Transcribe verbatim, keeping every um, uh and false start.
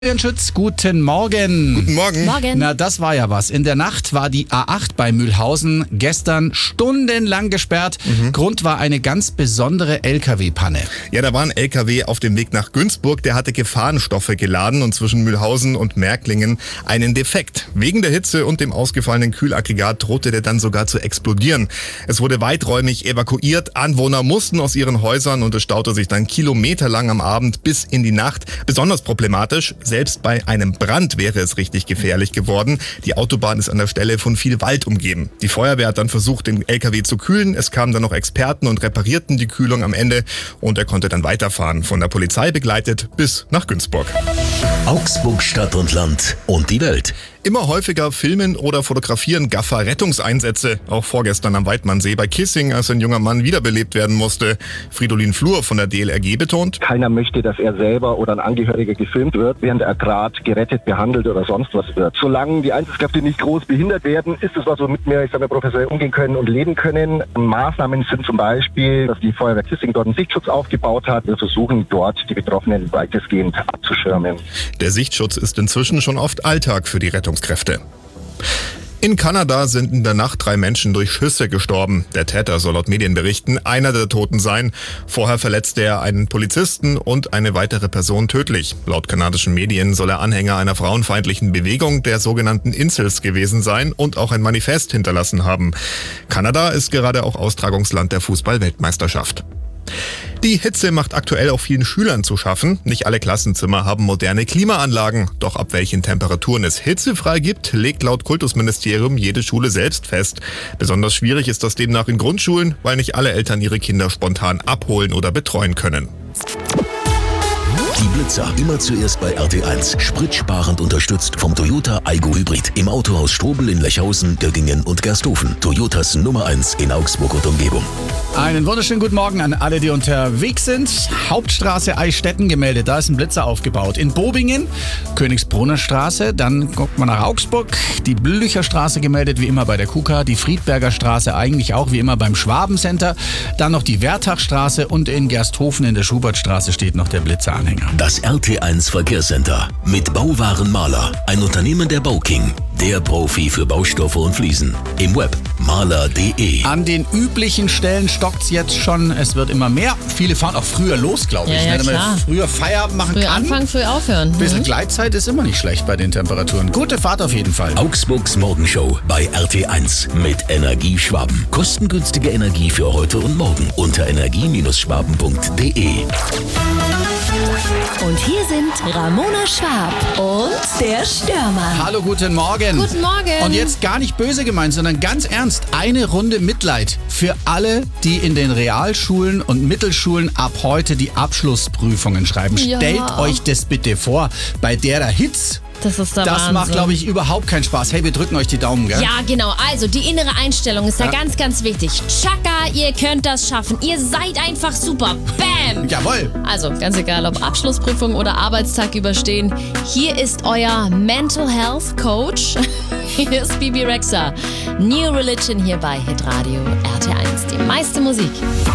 Schütz, guten Morgen. Guten Morgen. Morgen. Na, das war ja was. In der Nacht war die A acht bei Mühlhausen gestern stundenlang gesperrt. Mhm. Grund war eine ganz besondere L K W-Panne. Ja, da war ein L K W auf dem Weg nach Günzburg, der hatte Gefahrenstoffe geladen und zwischen Mühlhausen und Märklingen einen Defekt. Wegen der Hitze und dem ausgefallenen Kühlaggregat drohte der dann sogar zu explodieren. Es wurde weiträumig evakuiert, Anwohner mussten aus ihren Häusern und es staute sich dann kilometerlang am Abend bis in die Nacht. Besonders problematisch, selbst bei einem Brand wäre es richtig gefährlich geworden. Die Autobahn ist an der Stelle von viel Wald umgeben. Die Feuerwehr hat dann versucht, den L K W zu kühlen. Es kamen dann noch Experten und reparierten die Kühlung am Ende. Und er konnte dann weiterfahren, von der Polizei begleitet bis nach Günzburg. Augsburg, Stadt und Land und die Welt. Immer häufiger filmen oder fotografieren Gaffer Rettungseinsätze. Auch vorgestern am Weidmannsee bei Kissing, als ein junger Mann wiederbelebt werden musste. Fridolin Flur von der D L R G betont: Keiner möchte, dass er selber oder ein Angehöriger gefilmt wird, während er gerade gerettet, behandelt oder sonst was wird. Solange die Einsatzkräfte nicht groß behindert werden, ist es was, womit wir, ich sage mal, professionell umgehen können und leben können. Maßnahmen sind zum Beispiel, dass die Feuerwehr Kissing dort einen Sichtschutz aufgebaut hat. Wir versuchen dort die Betroffenen weitestgehend abzuschirmen. Der Sichtschutz ist inzwischen schon oft Alltag für die Rettungskräfte. In Kanada sind in der Nacht drei Menschen durch Schüsse gestorben. Der Täter soll laut Medienberichten einer der Toten sein. Vorher verletzte er einen Polizisten und eine weitere Person tödlich. Laut kanadischen Medien soll er Anhänger einer frauenfeindlichen Bewegung, der sogenannten Incels, gewesen sein und auch ein Manifest hinterlassen haben. Kanada ist gerade auch Austragungsland der Fußball-Weltmeisterschaft. Die Hitze macht aktuell auch vielen Schülern zu schaffen. Nicht alle Klassenzimmer haben moderne Klimaanlagen. Doch ab welchen Temperaturen es hitzefrei gibt, legt laut Kultusministerium jede Schule selbst fest. Besonders schwierig ist das demnach in Grundschulen, weil nicht alle Eltern ihre Kinder spontan abholen oder betreuen können. Die Blitzer immer zuerst bei R T eins. Spritsparend unterstützt vom Toyota Aygo Hybrid. Im Autohaus Strobel in Lechhausen, Göggingen und Gersthofen. Toyotas Nummer eins in Augsburg und Umgebung. Einen wunderschönen guten Morgen an alle, die unterwegs sind. Hauptstraße Eichstätten gemeldet, da ist ein Blitzer aufgebaut. In Bobingen, Königsbrunner Straße, dann guckt man nach Augsburg. Die Blücher Straße gemeldet, wie immer bei der K U K A. Die Friedberger Straße eigentlich auch wie immer beim Schwabencenter. Dann noch die Wertachstraße und in Gersthofen in der Schubertstraße steht noch der Blitzeranhänger. Das R T eins Verkehrscenter mit Bauwaren Maler, ein Unternehmen der Bauking, der Profi für Baustoffe und Fliesen. Im Web maler punkt de. An den üblichen Stellen stockt's jetzt schon, es wird immer mehr. Viele fahren auch früher los, glaube ich, Ja, ja, ne, damit man klar. früher Feierabend machen Früh kann. anfangen, früh aufhören. Ein bisschen Mhm. Gleitzeit ist immer nicht schlecht bei den Temperaturen. Gute Fahrt auf jeden Fall. Augsburgs Morgenshow bei R T eins mit Energie Schwaben. Kostengünstige Energie für heute und morgen unter energie schwaben punkt de. Und hier sind Ramona Schwab und der Stürmer. Hallo, guten Morgen. Guten Morgen. Und jetzt gar nicht böse gemeint, sondern ganz ernst. Eine Runde Mitleid für alle, die in den Realschulen und Mittelschulen ab heute die Abschlussprüfungen schreiben. Ja. Stellt euch das bitte vor, bei der der Hitz. Das ist der Das Wahnsinn. macht, glaube ich, überhaupt keinen Spaß. Hey, wir drücken euch die Daumen, gell? Ja, genau. Also, die innere Einstellung ist da Ja. ganz, ganz wichtig. Chaka, ihr könnt das schaffen. Ihr seid einfach super. Bam! Jawohl. Also, ganz egal, ob Abschlussprüfung oder Arbeitstag überstehen. Hier ist euer Mental Health Coach. Hier ist Bibi Rexha. New Religion hier bei Hitradio R T eins. Die meiste Musik.